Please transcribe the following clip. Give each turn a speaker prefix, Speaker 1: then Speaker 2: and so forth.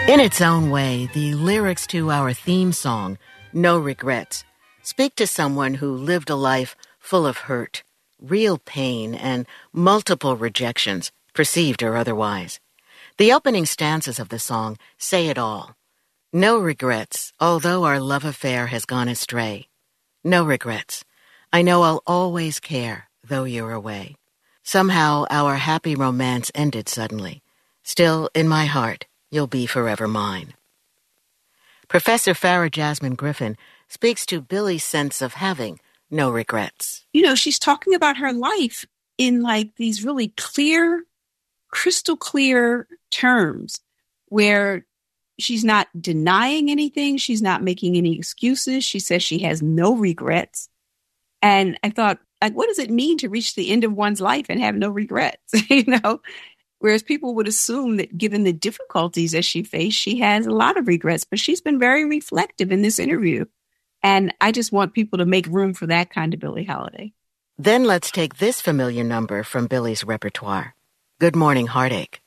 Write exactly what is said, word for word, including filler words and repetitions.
Speaker 1: In its own way, the lyrics to our theme song, No Regrets, speak to someone who lived a life full of hurt, real pain, and multiple rejections, perceived or otherwise. The opening stanzas of the song say it all. No regrets, although our love affair has gone astray. No regrets. I know I'll always care, though you're away. Somehow our happy romance ended suddenly. Still, in my heart, you'll be forever mine. Professor Farah Jasmine Griffin speaks to Billie's sense of having no regrets.
Speaker 2: You know, she's talking about her life in like these really clear, crystal clear terms where she's not denying anything. She's not making any excuses. She says she has no regrets. And I thought, like, what does it mean to reach the end of one's life and have no regrets? you know, whereas people would assume that given the difficulties that she faced, she has a lot of regrets, but she's been very reflective in this interview. And I just want people to make room for that kind of Billie Holiday.
Speaker 1: Then let's take this familiar number from Billie's repertoire. Good Morning Heartache.